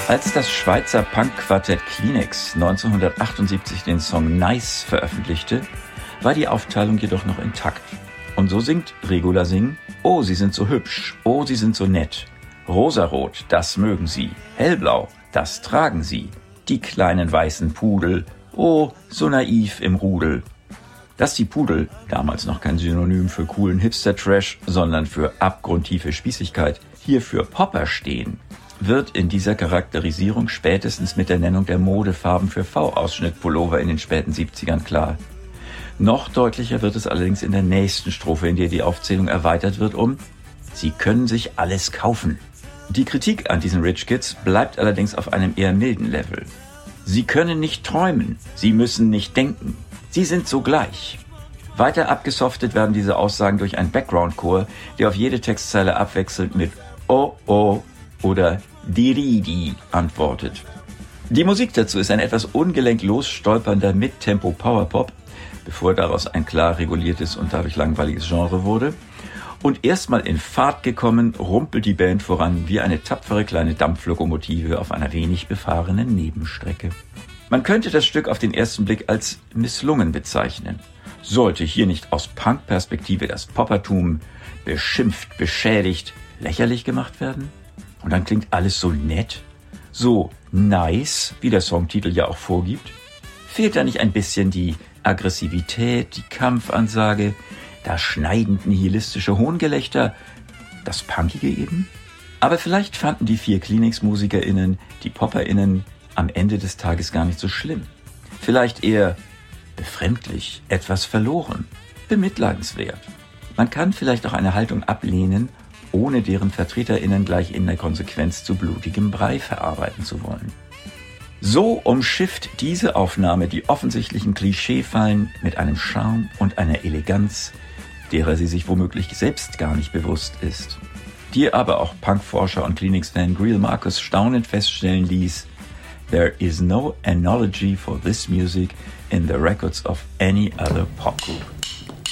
Als das Schweizer Punk-Quartett Kleenex 1978 den Song Nice veröffentlichte, war die Aufteilung jedoch noch intakt. Und so singt Regula Singh: Oh, sie sind so hübsch, oh, sie sind so nett. Rosarot, das mögen sie. Hellblau, das tragen sie. Die kleinen weißen Pudel, oh, so naiv im Rudel. Dass die Pudel, damals noch kein Synonym für coolen Hipster-Trash, sondern für abgrundtiefe Spießigkeit, hier für Popper stehen, wird in dieser Charakterisierung spätestens mit der Nennung der Modefarben für V-Ausschnitt-Pullover in den späten 70ern klar. Noch deutlicher wird es allerdings in der nächsten Strophe, in der die Aufzählung erweitert wird um Sie können sich alles kaufen. Die Kritik an diesen Rich Kids bleibt allerdings auf einem eher milden Level. Sie können nicht träumen, sie müssen nicht denken, sie sind so gleich. Weiter abgesoftet werden diese Aussagen durch einen Background-Chor, der auf jede Textzeile abwechselnd mit Oh oh oder Diridi antwortet. Die Musik dazu ist ein etwas ungelenk losstolpernder Mid-Tempo-Powerpop, bevor daraus ein klar reguliertes und dadurch langweiliges Genre wurde. Und erstmal in Fahrt gekommen, rumpelt die Band voran wie eine tapfere kleine Dampflokomotive auf einer wenig befahrenen Nebenstrecke. Man könnte das Stück auf den ersten Blick als misslungen bezeichnen. Sollte hier nicht aus Punk-Perspektive das Poppertum beschimpft, beschädigt, lächerlich gemacht werden? Und dann klingt alles so nett, so nice, wie der Songtitel ja auch vorgibt. Fehlt da nicht ein bisschen die Aggressivität, die Kampfansage, das schneidend nihilistische Hohngelächter, das Punkige eben? Aber vielleicht fanden die 4 Kleenex-MusikerInnen, die PopperInnen, am Ende des Tages gar nicht so schlimm. Vielleicht eher befremdlich, etwas verloren, bemitleidenswert. Man kann vielleicht auch eine Haltung ablehnen, ohne deren VertreterInnen gleich in der Konsequenz zu blutigem Brei verarbeiten zu wollen. So umschifft diese Aufnahme die offensichtlichen Klischeefallen mit einem Charme und einer Eleganz, derer sie sich womöglich selbst gar nicht bewusst ist, die aber auch Punkforscher und Kleenex-Fan Greil Marcus staunend feststellen ließ: There is no analogy for this music in the records of any other pop group.